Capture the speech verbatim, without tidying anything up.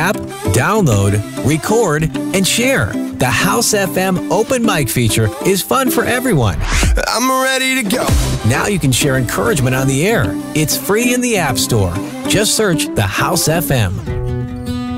app, download, record, and share. The House F M open mic feature is fun for everyone. I'm ready to go. Now you can share encouragement on the air. It's free in the App Store. Just search the House F M.